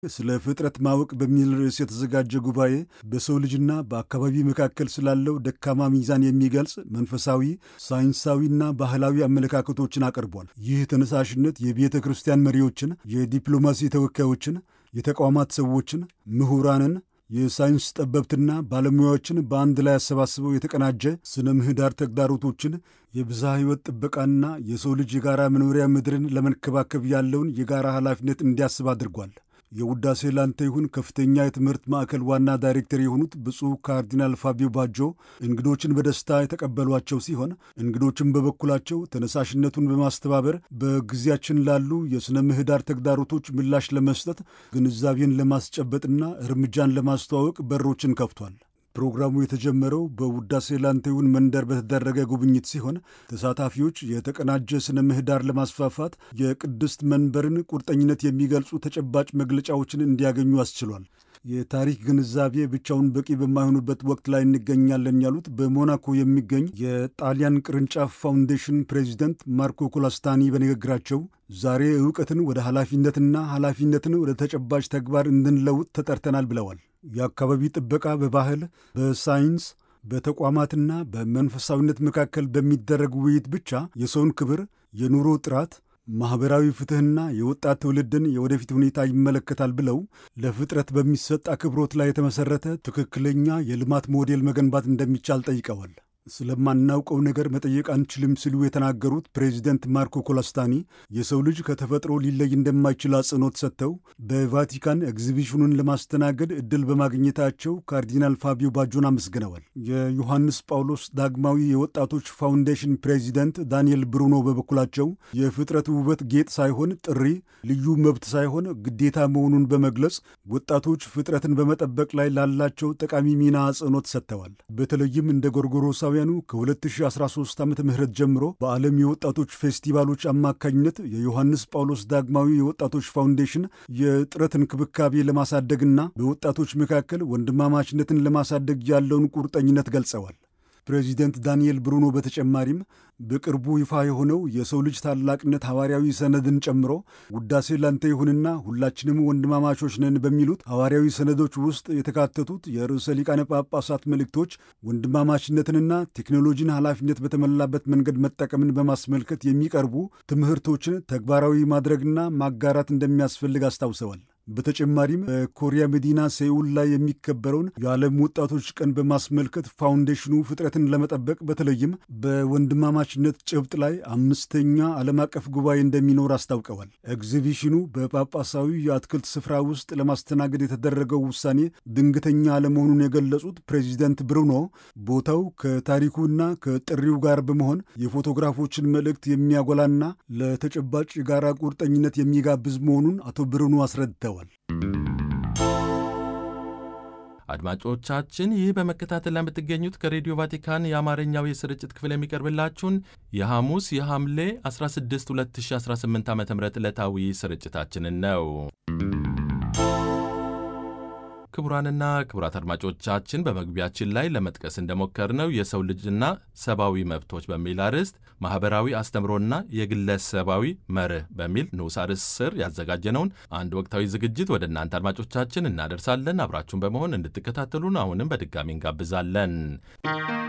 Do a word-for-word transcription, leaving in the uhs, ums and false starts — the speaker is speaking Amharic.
ስለ ፍጥረት ማወቅ በሚል ርዕስ የተዘጋጀ ጉባኤ በሰው ልጅና በአካባቢ መካከል ስላለው ደካማ ሚዛን የሚገልጽ መንፈሳዊ፣ ሳይንሳዊና ባህላዊ አመለካከቶችን አቅርቧል። ይህ ተነሳሽነት የቤተ ክርስቲያን መሪዎችን፣ የዲፕሎማሲ ተወካዮችን፣ የተቋማት ሰዎችን፣ ምሁራንን፣ የሳይንስ ጠበብትና ባለሙያዎችን በአንድ ላይ አሰባስበው የተቀናጀ ስነ ምህዳር ተግዳሮቶችን፣ የብዝሃ ሕይወት ጥበቃና የሰው ልጅ የጋራ መኖሪያ ምድርን ለመንከባከብ ያለውን የጋራ ኃላፊነት እንዲያስብ አድርጓል። የውዳሴ ላንተ ይሁን ከፍተኛ የትምህርት ማዕከል ዋና ዳይሬክተር የሆኑት ብፁዕ ካርዲናል ፋቢዮ ባጆ እንግዶችን በደስታ የተቀበሏቸው ሲሆን እንግዶችን በበኩላቸው ተነሳሽነቱን በማስተባበር በጊዜያችን ላሉ የሥነ ምህዳር ተግዳሮቶች ምላሽ ለመስጠት ግንዛቤን ለማስጨበጥና እርምጃን ለማስተዋወቅ በሮችን ከፍቷል። ፕሮግራሙ የተጀመረው በውዳሴ ላንተ ይሁን መንደር በተደረገ ጉብኝት ሲሆን ተሳታፊዎች የተቀናጀ ስነ ምህዳር ለማስፋፋት የቅድስት መንበርን ቁርጠኝነት የሚገልጹ ተጨባጭ መግለጫዎችን እንዲያገኙ አስችሏል። የታሪክ ግንዛቤ ብቻውን በቂ በማይሆኑበት ወቅት ላይ እንገኛለን ያሉት በሞናኮ የሚገኝ የጣሊያን ቅርንጫፍ ፋውንዴሽን ፕሬዚደንት ማርኮ ኮላስታኒ በንግግራቸው ዛሬ ዕውቀትን ወደ ኃላፊነትና ኃላፊነትን ወደ ተጨባጭ ተግባር እንድንለውጥ ተጠርተናል ብለዋል። የአካባቢ ጥበቃ በባህል፣ በሳይንስ፣ በተቋማትና በመንፈሳዊነት መካከል በሚደረግ ውይይት ብቻ የሰውን ክብር፣ የኑሮ ጥራት፣ ማኅበራዊ ፍትሕና የወጣት ትውልድን የወደፊት ሁኔታ ይመለከታል ብለው ለፍጥረት በሚሰጥ አክብሮት ላይ የተመሠረተ ትክክለኛ የልማት ሞዴል መገንባት እንደሚቻል ጠይቀዋል። ስለማናውቀው ነገር መጠየቅ አንችልም ሲሉ የተናገሩት ፕሬዚደንት ማርኮ ኮላስታኒ የሰው ልጅ ከተፈጥሮ ሊለይ እንደማይችል አጽንኦት ሰጥተው በቫቲካን ኤግዚቢሽኑን ለማስተናገድ ዕድል በማግኘታቸው ካርዲናል ፋቢዮ ባጆን አመስግነዋል። የዮሐንስ ጳውሎስ ዳግማዊ የወጣቶች ፋውንዴሽን ፕሬዚደንት ዳንኤል ብሩኖ በበኩላቸው የፍጥረት ውበት ጌጥ ሳይሆን ጥሪ፣ ልዩ መብት ሳይሆን ግዴታ መሆኑን በመግለጽ ወጣቶች ፍጥረትን በመጠበቅ ላይ ላላቸው ጠቃሚ ሚና አጽንኦት ሰጥተዋል። በተለይም እንደ ጎርጎሮሳ ያኑ ከ2013 ዓመተ ምህረት ጀምሮ በዓለም የወጣቶች ፌስቲቫሎች አማካኝነት የዮሐንስ ጳውሎስ ዳግማዊ የወጣቶች ፋውንዴሽን የጥረት እንክብካቤ ለማሳደግና በወጣቶች መካከል ወንድማማችነትን ለማሳደግ ያለውን ቁርጠኝነት ገልጸዋል። ፕሬዚደንት ዳንኤል ብሩኖ በተጨማሪም በቅርቡ ይፋ የሆነው የሰው ልጅ ታላቅነት ሐዋርያዊ ሰነድን ጨምሮ ውዳሴ ላንተ ይሁንና ሁላችንም ወንድማማቾች ነን በሚሉት ሐዋርያዊ ሰነዶች ውስጥ የተካተቱት የርዕሰ ሊቃነ ጳጳሳት መልእክቶች ወንድማማችነትንና ቴክኖሎጂን ኃላፊነት በተሞላበት መንገድ መጠቀምን በማስመልከት የሚቀርቡ ትምህርቶችን ተግባራዊ ማድረግና ማጋራት እንደሚያስፈልግ አስታውሰዋል። በተጨማሪም በኮሪያ መዲና ሴኡል ላይ የሚከበረውን የዓለም ወጣቶች ቀን በማስመልከት ፋውንዴሽኑ ፍጥረትን ለመጠበቅ በተለይም በወንድማማችነት ጭብጥ ላይ አምስተኛ ዓለም አቀፍ ጉባኤ እንደሚኖር አስታውቀዋል። ኤግዚቢሽኑ በጳጳሳዊ የአትክልት ስፍራ ውስጥ ለማስተናገድ የተደረገው ውሳኔ ድንገተኛ አለመሆኑን የገለጹት ፕሬዚደንት ብሩኖ ቦታው ከታሪኩና ከጥሪው ጋር በመሆን የፎቶግራፎችን መልእክት የሚያጎላና ለተጨባጭ የጋራ ቁርጠኝነት የሚጋብዝ መሆኑን አቶ ብሩኖ አስረድተዋል። አድማጮቻችን ይህ በመከታተል ላይ የምትገኙት ከሬዲዮ ቫቲካን የአማርኛው የስርጭት ክፍል የሚቀርብላችሁን የሐሙስ የሐምሌ አስራ ስድስት ሁለት ሺህ አስራ ስምንት ዓ ም ዕለታዊ ስርጭታችንን ነው። ክቡራንና ክቡራት አድማጮቻችን በመግቢያችን ላይ ለመጥቀስ እንደሞከርነው የሰው ልጅና ሰብአዊ መብቶች በሚል አርዕስት ማኅበራዊ አስተምሮና የግለሰባዊ መርህ በሚል ንዑስ አርዕስት ስር ያዘጋጀነውን አንድ ወቅታዊ ዝግጅት ወደ እናንተ አድማጮቻችን እናደርሳለን። አብራችሁን በመሆን እንድትከታተሉን አሁንም በድጋሚ እንጋብዛለን።